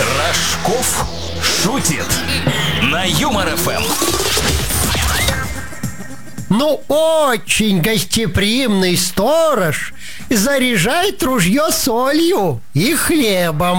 Рожков шутит на Юмор ФМ. Ну, очень гостеприимный сторож заряжает ружье солью и хлебом.